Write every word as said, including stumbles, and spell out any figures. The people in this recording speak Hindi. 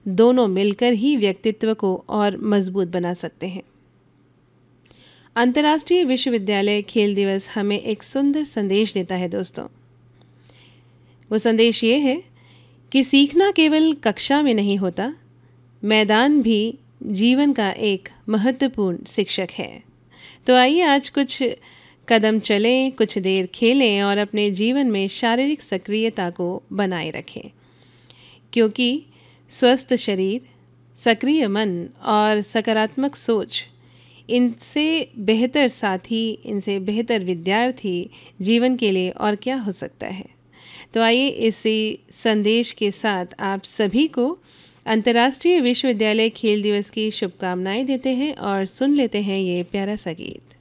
दोनों मिलकर ही व्यक्तित्व को और मजबूत बना सकते हैं। अंतर्राष्ट्रीय विश्वविद्यालय खेल दिवस हमें एक सुंदर संदेश देता है दोस्तों। वो संदेश ये है कि सीखना केवल कक्षा में नहीं होता, मैदान भी जीवन का एक महत्वपूर्ण शिक्षक है। तो आइए आज कुछ कदम चलें, कुछ देर खेलें और अपने जीवन में शारीरिक सक्रियता को बनाए रखें, क्योंकि स्वस्थ शरीर, सक्रिय मन और सकारात्मक सोच, इनसे बेहतर साथी, इनसे बेहतर विद्यार्थी जीवन के लिए और क्या हो सकता है। तो आइए इसी संदेश के साथ आप सभी को अंतर्राष्ट्रीय विश्वविद्यालय खेल दिवस की शुभकामनाएं देते हैं और सुन लेते हैं ये प्यारा सा गीत।